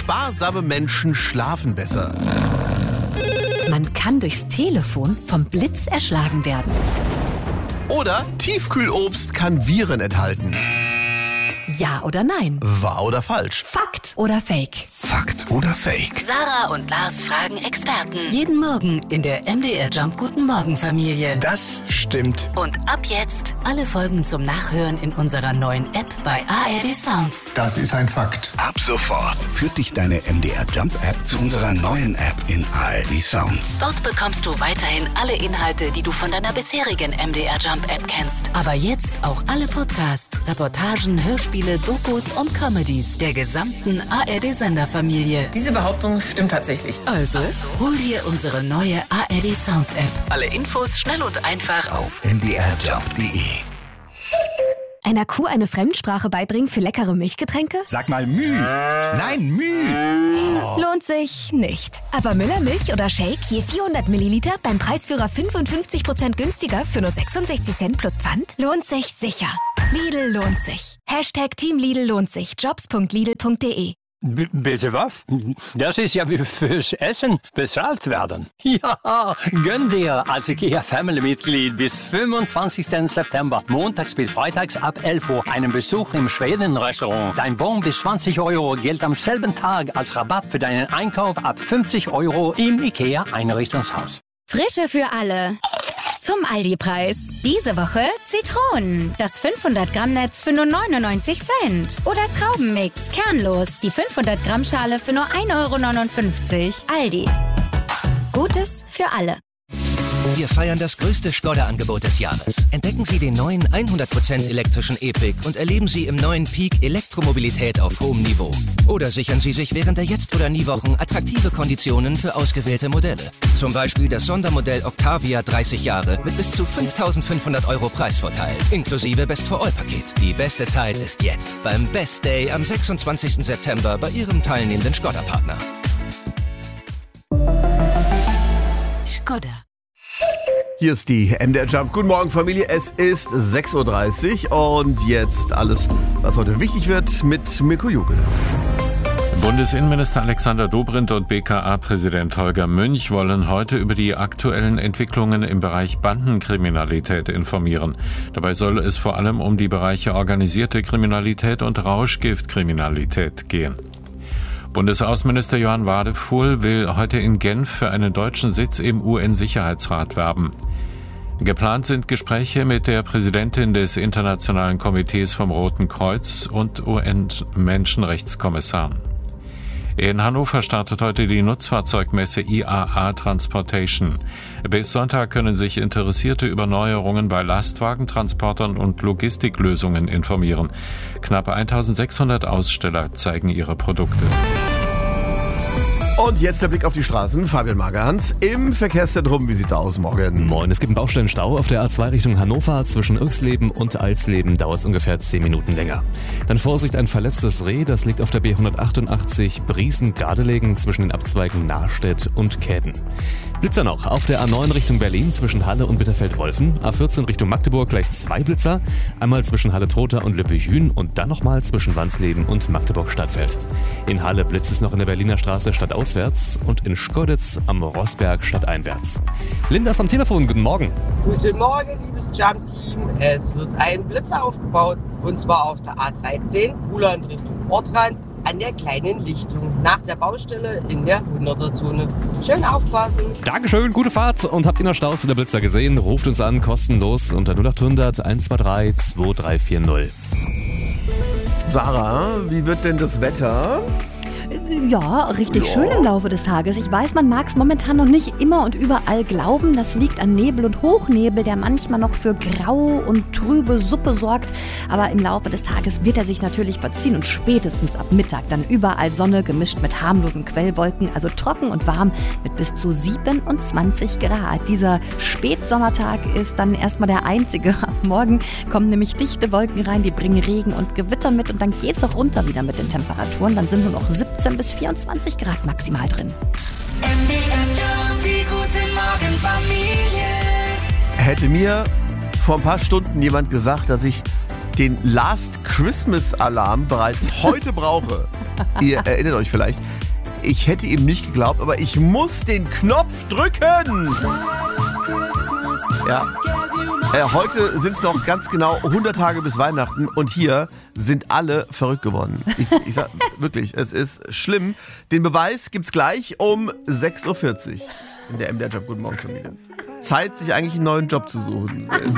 Sparsame Menschen schlafen besser. Man kann durchs Telefon vom Blitz erschlagen werden. Oder Tiefkühlobst kann Viren enthalten. Ja oder nein? Wahr oder falsch? Fakt oder Fake? Fakt oder Fake? Sarah und Lars fragen Experten. Jeden Morgen in der MDR Jump Guten Morgen Familie. Das stimmt. Und ab jetzt alle Folgen zum Nachhören in unserer neuen App bei ARD Sounds. Das ist ein Fakt. Ab sofort führt dich deine MDR Jump App zu unserer neuen App in ARD Sounds. Dort bekommst du weiterhin alle Inhalte, die du von deiner bisherigen MDR Jump App kennst. Aber jetzt auch alle Podcasts, Reportagen, Hörspiele, Dokus und Comedies der gesamten ARD-Senderfamilie. Diese Behauptung stimmt tatsächlich. Also, hol dir unsere neue ARD Sounds App. Alle Infos schnell und einfach auf mdrjump.de. Einer Kuh eine Fremdsprache beibringen für leckere Milchgetränke? Sag mal Müh. Nein, Müh. Lohnt sich nicht. Aber Müllermilch oder Shake je 400 Milliliter beim Preisführer 55% günstiger für nur 66 Cent plus Pfand? Lohnt sich sicher. Lidl lohnt sich. Hashtag Team Lidl lohnt sich. Jobs.lidl.de. Bitte was? Das ist ja wie fürs Essen bezahlt werden. Ja, gönn dir als IKEA-Family-Mitglied bis 25. September, montags bis freitags ab 11 Uhr, einen Besuch im Schweden-Restaurant. Dein Bon bis 20 € gilt am selben Tag als Rabatt für deinen Einkauf ab 50 € im IKEA-Einrichtungshaus. Frische für alle. Zum Aldi-Preis. Diese Woche Zitronen. Das 500 Gramm Netz für nur 99 Cent. Oder Traubenmix, kernlos. Die 500 Gramm Schale für nur 1,59 €. Aldi. Gutes für alle. Wir feiern das größte Skoda-Angebot des Jahres. Entdecken Sie den neuen 100% elektrischen E-Pick und erleben Sie im neuen Peak Elektromobilität auf hohem Niveau. Oder sichern Sie sich während der Jetzt- oder Nie-Wochen attraktive Konditionen für ausgewählte Modelle. Zum Beispiel das Sondermodell Octavia 30 Jahre mit bis zu 5.500 € Preisvorteil, inklusive Best-for-All-Paket. Die beste Zeit ist jetzt beim Best Day am 26. September bei Ihrem teilnehmenden Skoda-Partner. Skoda. Hier ist die MDR Jump. Guten Morgen, Familie. Es ist 6.30 Uhr und jetzt alles, was heute wichtig wird, mit Mirko Jugel. Bundesinnenminister Alexander Dobrindt und BKA-Präsident Holger Münch wollen heute über die aktuellen Entwicklungen im Bereich Bandenkriminalität informieren. Dabei soll es vor allem um die Bereiche organisierte Kriminalität und Rauschgiftkriminalität gehen. Bundesaußenminister Johann Wadefuhl will heute in Genf für einen deutschen Sitz im UN-Sicherheitsrat werben. Geplant sind Gespräche mit der Präsidentin des Internationalen Komitees vom Roten Kreuz und UN-Menschenrechtskommissaren. In Hannover startet heute die Nutzfahrzeugmesse IAA Transportation. Bis Sonntag können sich Interessierte über Neuerungen bei Lastwagen, Transportern und Logistiklösungen informieren. Knapp 1600 Aussteller zeigen ihre Produkte. Und jetzt der Blick auf die Straßen. Fabian Magerhans im Verkehrszentrum. Wie sieht's aus morgen? Moin, es gibt einen Baustellenstau auf der A2 Richtung Hannover. Zwischen Irxleben und Alsleben dauert es ungefähr 10 Minuten länger. Dann Vorsicht, ein verletztes Reh. Das liegt auf der B188 Briesen-Gardelegen zwischen den Abzweigen Nahrstedt und Käthen. Blitzer noch auf der A9 Richtung Berlin zwischen Halle und Bitterfeld-Wolfen. A14 Richtung Magdeburg gleich 2 Blitzer. Einmal zwischen Halle-Trotha und Lübbecke-Hüen und dann nochmal zwischen Wansleben und Magdeburg-Stadtfeld. In Halle blitzt es noch in der Berliner Straße stadtauswärts und in Schkoditz am Rossberg stadteinwärts. Linda ist am Telefon, guten Morgen. Guten Morgen, liebes Jump-Team. Es wird ein Blitzer aufgebaut und zwar auf der A13, Buland Richtung Ortrand, an der kleinen Lichtung nach der Baustelle in der 100er-Zone. Schön aufpassen. Dankeschön, gute Fahrt und habt ihr noch Staus in der Blitzer gesehen? Ruft uns an, kostenlos unter 0800 123 2340. Sarah, wie wird denn das Wetter? Ja, richtig schön im Laufe des Tages. Ich weiß, man mag es momentan noch nicht immer und überall glauben. Das liegt an Nebel und Hochnebel, der manchmal noch für grau und trübe Suppe sorgt. Aber im Laufe des Tages wird er sich natürlich verziehen und spätestens ab Mittag dann überall Sonne gemischt mit harmlosen Quellwolken, also trocken und warm mit bis zu 27 Grad. Dieser Spätsommertag ist dann erstmal der einzige. Morgen kommen nämlich dichte Wolken rein, die bringen Regen und Gewitter mit und dann geht es auch runter wieder mit den Temperaturen. Dann sind nur noch 17 bis 24 Grad maximal drin. Die gute Morgenfamilie. Hätte mir vor ein paar Stunden jemand gesagt, dass ich den Last Christmas Alarm bereits heute brauche. Ihr erinnert euch vielleicht, Ich hätte ihm nicht geglaubt, aber ich muss den Knopf drücken. Ja. Heute sind es noch ganz genau 100 Tage bis Weihnachten und hier sind alle verrückt geworden. Ich sag wirklich, es ist schlimm. Den Beweis gibt's gleich um 6.40 Uhr in der MDR Job. Guten Morgen, Familie. Zeit, sich eigentlich einen neuen Job zu suchen.